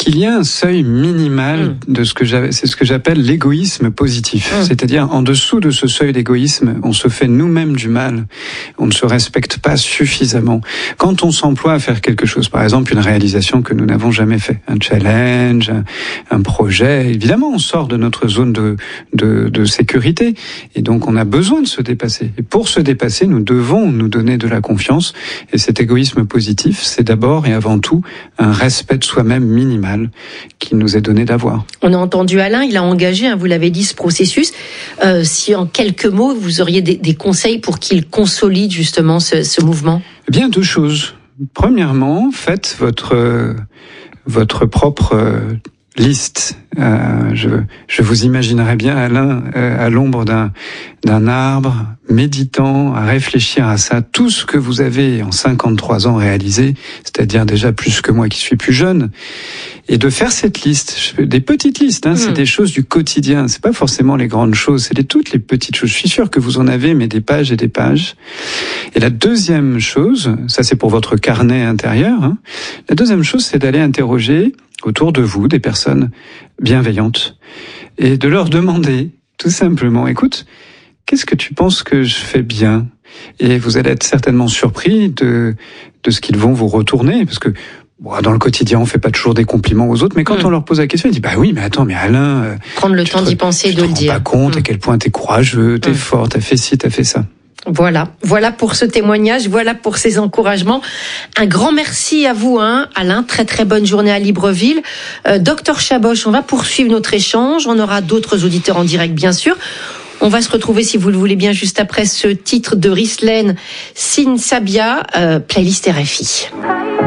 qu'il y a un seuil minimal de c'est ce que j'appelle l'égoïsme positif. C'est-à-dire, en dessous de ce seuil d'égoïsme, on se fait nous-mêmes du mal. On ne se respecte pas suffisamment. Quand on s'emploie à faire quelque chose, par exemple une réalisation que nous n'avons jamais fait, un challenge, un projet, évidemment, on sort de notre zone de sécurité. Et donc, on a besoin de se dépasser. Et pour se dépasser, nous devons nous donner de la confiance. Et cet égoïsme positif, c'est d'abord et avant tout un respect de soi-même minimal qu'il nous est donné d'avoir. On a entendu Alain, il a engagé, vous l'avez dit, ce processus. Si en quelques mots, vous auriez des conseils pour qu'il consolide justement ce mouvement ? Eh bien, 2 choses. Premièrement, faites votre propre liste. Je vous imaginerais bien, Alain, à l'ombre d'un arbre, méditant, à réfléchir à ça, tout ce que vous avez en 53 ans réalisé, c'est-à-dire déjà plus que moi qui suis plus jeune, et de faire cette liste, des petites listes, c'est des choses du quotidien, c'est pas forcément les grandes choses, c'est toutes les petites choses. Je suis sûr que vous en avez, mais des pages et des pages. Et la deuxième chose, ça c'est pour votre carnet intérieur, la deuxième chose, c'est d'aller interroger autour de vous des personnes bienveillantes et de leur demander tout simplement, écoute, qu'est-ce que tu penses que je fais bien ? Et vous allez être certainement surpris de ce qu'ils vont vous retourner, parce que dans le quotidien, on fait pas toujours des compliments aux autres, mais quand on leur pose la question, ils disent, oui, mais attends, mais Alain, prendre le temps d'y penser et de le dire. Tu te rends pas compte à quel point t'es courageux, t'es fort, t'as fait ci, t'as fait ça. Voilà pour ce témoignage, voilà pour ces encouragements. Un grand merci à vous, Alain. Très très bonne journée à Libreville. Docteur Chaboch, on va poursuivre notre échange. On aura d'autres auditeurs en direct, bien sûr. On va se retrouver, si vous le voulez bien, juste après ce titre de Rislen Sin Sabia, playlist RFI.